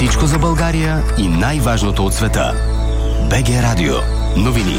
Всичко за България и най-важното от света. БГ Радио. Новини.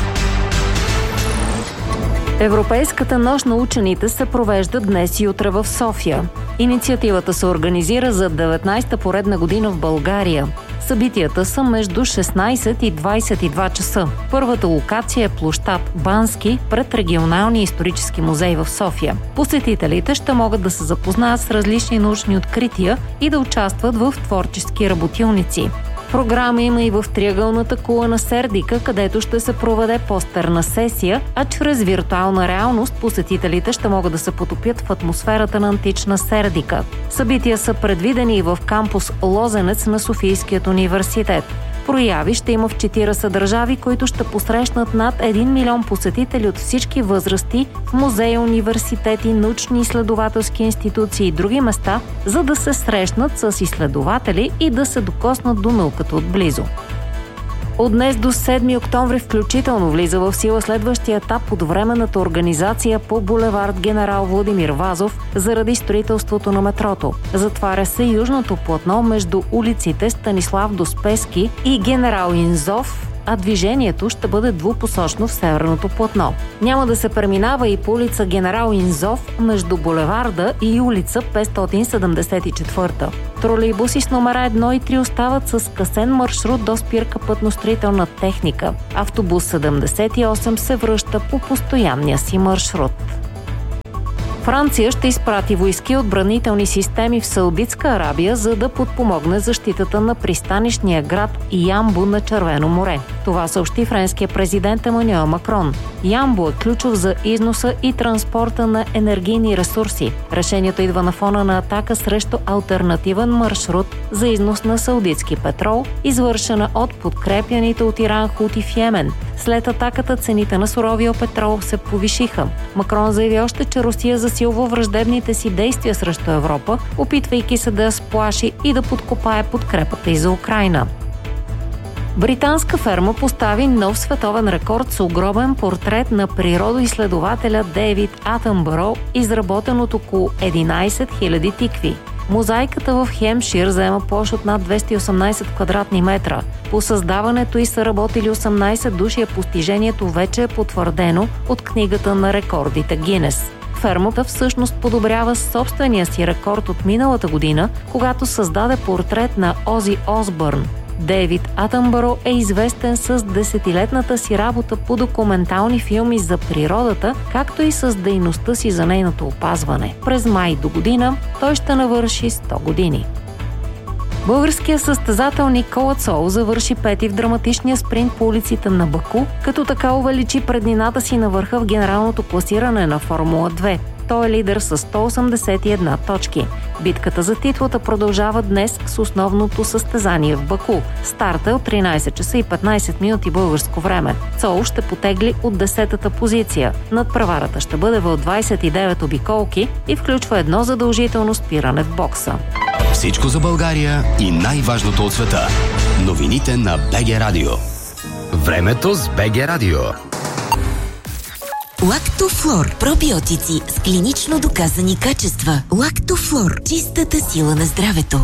Европейската нощ на учените се провежда днес и утре в София. Инициативата се организира за 19-та поредна година в България. Събитията са между 16 и 22 часа. Първата локация е площад Бански пред Регионалния исторически музей в София. Посетителите ще могат да се запознаят с различни научни открития и да участват в творчески работилници. Програма има и в триъгълната кула на Сердика, където ще се проведе постерна сесия, а чрез виртуална реалност посетителите ще могат да се потопят в атмосферата на антична Сердика. Събития са предвидени и в кампус Лозенец на Софийският университет. Прояви ще има в 40 държави, които ще посрещнат над 1 милион посетители от всички възрасти в музеи, университети, научни изследователски институции и други места, за да се срещнат с изследователи и да се докоснат до науката отблизо. От днес до 7 октомври включително влиза в сила следващия етап от временната организация по булевард Генерал Владимир Вазов заради строителството на метрото. Затваря се южното платно между улиците Станислав Доспески и Генерал Инзов, а движението ще бъде двупосочно в северното платно. Няма да се преминава и по улица Генерал Инзов между булеварда и улица 574. Тролейбуси с номера 1 и 3 остават с скъсен маршрут до спирка пътностроителна техника. Автобус 78 се връща по постоянния си маршрут. Франция ще изпрати войски отбранителни системи в Саудитска Арабия, за да подпомогне защитата на пристанищния град Ямбу на Червено море. Това съобщи френския президент Емануел Макрон. Ямбу е ключов за износа и транспорта на енергийни ресурси. Решението идва на фона на атака срещу алтернативен маршрут за износ на саудитски петрол, извършена от подкрепяните от Иран хути в Йемен. След атаката цените на суровия петрол се повишиха. Макрон заяви още, че Русия засилва враждебните си действия срещу Европа, опитвайки се да я сплаши и да подкопае подкрепата и за Украйна. Британска ферма постави нов световен рекорд с огромен портрет на природоизследователя Дейвид Атънбъро, изработен от около 11 000 тикви. Мозайката в Хемпшир заема площ от над 218 квадратни метра. По създаването й са работили 18 души, а постижението вече е потвърдено от книгата на рекордите Гинес. Фермата всъщност подобрява собствения си рекорд от миналата година, когато създаде портрет на Ози Осбърн. Дейвид Атънбъро е известен с десетилетната си работа по документални филми за природата, както и с дейността си за нейното опазване. През май до година той ще навърши 100 години. Българският състезател Никола Цол завърши пети в драматичния спринт по улиците на Баку, като така увеличи преднината си на върха в генералното класиране на Формула 2. Той е лидер с 181 точки. Битката за титлата продължава днес с основното състезание в Баку. Старта е от 13 часа и 15 минути българско време. Цол ще потегли от 10-та позиция. Надпреварата ще бъде в 29 обиколки и включва едно задължително спиране в бокса. Всичко за България и най-важното от света. Новините на БГ Радио. Времето с БГ Радио. Лактофлор. Пробиотици с клинично доказани качества. Лактофлор. Чистата сила на здравето.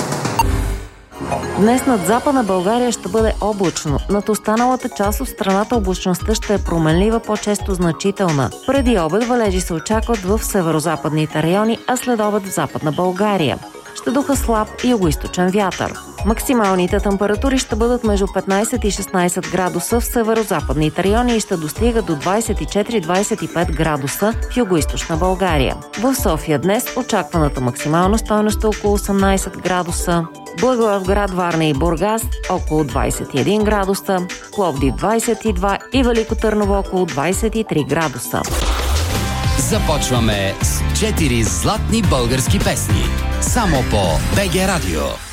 Днес над западна България ще бъде облачно. Над останалата част от страната облачността ще е променлива, по-често значителна. Преди обед валежи се очакват в северо-западните райони, а след обед в западна България. Ще духа слаб югоизточен вятър. Максималните температури ще бъдат между 15 и 16 градуса в северо-западните райони и ще достигат до 24-25 градуса в югоизточна България. В София днес очакваната максимална стойност е около 18 градуса. Благоевград, Варна и Бургас около 21 градуса, Пловдив 22 и Велико Търново около 23 градуса. Започваме с 4 златни български песни. Само по БГ Радио.